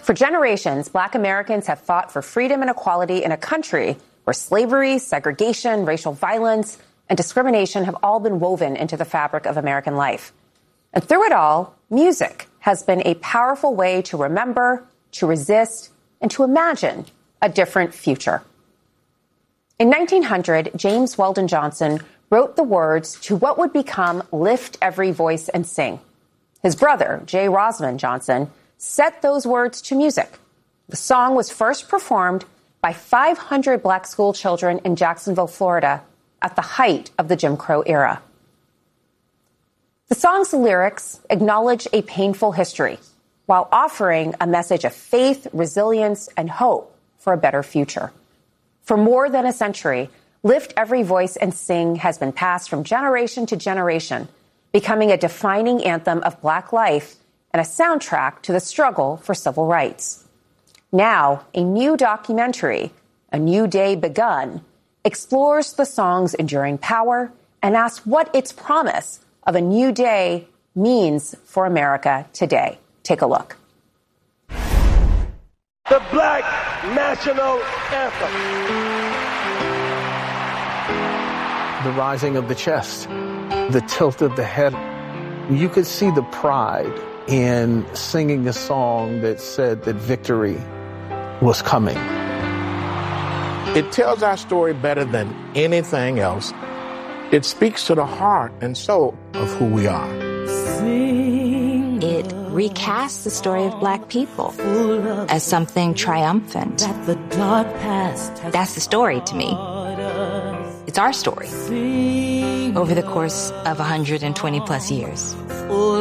For generations, Black Americans have fought for freedom and equality in a country where slavery, segregation, racial violence, and discrimination have all been woven into the fabric of American life. And through it all, music has been a powerful way to remember, to resist, and to imagine a different future. In 1900, James Weldon Johnson wrote the words to what would become Lift Every Voice and Sing. His brother, J. Rosamond Johnson, set those words to music. The song was first performed by 500 Black school children in Jacksonville, Florida, at the height of the Jim Crow era. The song's lyrics acknowledge a painful history while offering a message of faith, resilience, and hope for a better future. For more than a century, Lift Every Voice and Sing has been passed from generation to generation, becoming a defining anthem of Black life and a soundtrack to the struggle for civil rights. Now, a new documentary, A New Day Begun, explores the song's enduring power and asks what its promise of a new day means for America today. Take a look. The Black National Anthem. The rising of the chest, the tilt of the head. You could see the pride in singing a song that said that victory was coming. It tells our story better than anything else. It speaks to the heart and soul of who we are. It recasts the story of Black people as something triumphant. That's the story to me. It's our story over the course of 120 plus years.